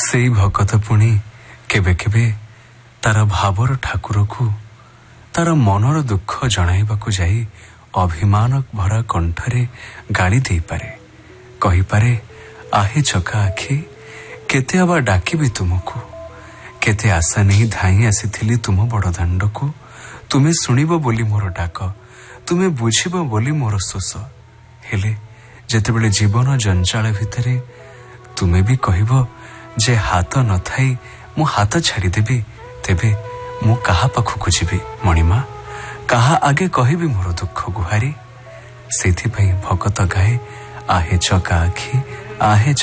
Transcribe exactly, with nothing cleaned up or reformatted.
ସେଇ ଭକତ ପୁଣି କେବେ କେବେ ତାର ଭାବର ଠାକୁରକୁ ତାର ମନର ଦୁଃଖ ଜଣାଇବାକୁ ଯାଇ ଅଭିମାନ ଭରା କଣ୍ଠରେ ଗାଳି ଦେଇପାରେ, କହିପାରେ, ଆହେ ଚକା ଆଖି, କେତେ ଅବା ଡାକିବି ତୁମକୁ, କେତେ ଆଶା ନେଇ ଧାଇଁ ଆସିଥିଲି ତୁମ ବଡ଼ଦାଣ୍ଡକୁ, ତୁମେ ଶୁଣିବ ବୋଲି ମୋର ଡାକ, ତୁମେ ବୁଝିବ ବୋଲି ମୋର ଶୋଷ। ହେଲେ ଯେତେବେଳେ ଜୀବନ ଜଞ୍ଜାଳ ଭିତରେ ତୁମେ ବି କହିବ ଯେ ହାତ ନଥାଇ ମୁଁ ହାତ ଛାଡ଼ିଦେବି, ତେବେ ମୁଁ କାହା ପାଖକୁ ଯିବି ମଣିମା, କାହା ଆଗେ କହିବି ମୋର ଦୁଃଖ ଗୁହାରି। ସେଇଥିପାଇଁ ଭକତ ଗାଏ, ଆହେ ଚକା ଆଖି, ଆହେ